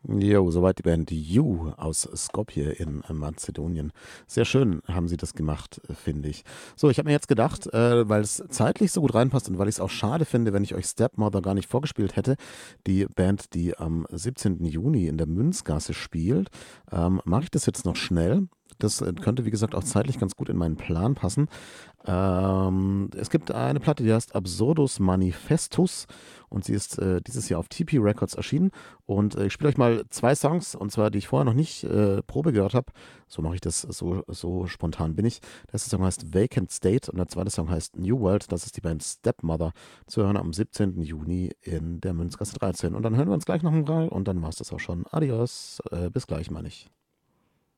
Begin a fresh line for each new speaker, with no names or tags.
Jo, soweit die Band You aus Skopje in Mazedonien. Sehr schön haben sie das gemacht, finde ich. So, ich habe mir jetzt gedacht, weil es zeitlich so gut reinpasst und weil ich es auch schade finde, wenn ich euch Stepmother gar nicht vorgespielt hätte, die Band, die am 17. Juni in der Münzgasse spielt, mache ich das jetzt noch schnell. Das könnte, wie gesagt, auch zeitlich ganz gut in meinen Plan passen. Es gibt eine Platte, die heißt Absurdus Manifestus und sie ist dieses Jahr auf TP Records erschienen. Und ich spiele euch mal zwei Songs, und zwar die ich vorher noch nicht Probe gehört habe. So mache ich das, so spontan bin ich. Der erste Song heißt Vacant State und der zweite Song heißt New World. Das ist die Band Stepmother, zu hören am 17. Juni in der Münzgasse 13. Und dann hören wir uns gleich noch mal und dann war es das auch schon. Adios, bis gleich, meine ich.